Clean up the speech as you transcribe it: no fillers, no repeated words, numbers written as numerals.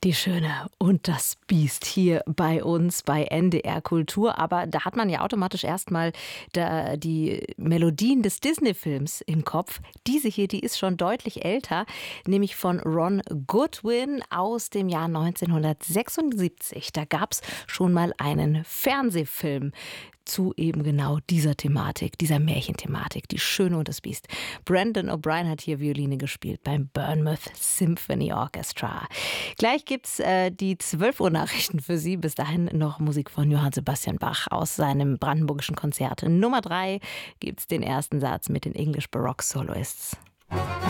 Die Schöne und das Biest hier bei uns bei NDR Kultur. Aber da hat man ja automatisch erstmal die Melodien des Disney-Films im Kopf. Diese hier, die ist schon deutlich älter, nämlich von Ron Goodwin aus dem Jahr 1976. Da gab es schon mal einen Fernsehfilm zu eben genau dieser Thematik, dieser Märchenthematik, die Schöne und das Biest. Brandon O'Brien hat hier Violine gespielt beim Bournemouth Symphony Orchestra. Gleich gibt's die 12 Uhr Nachrichten für Sie. Bis dahin noch Musik von Johann Sebastian Bach aus seinem brandenburgischen Konzert. Nummer 3 gibt's den ersten Satz mit den English Baroque Soloists.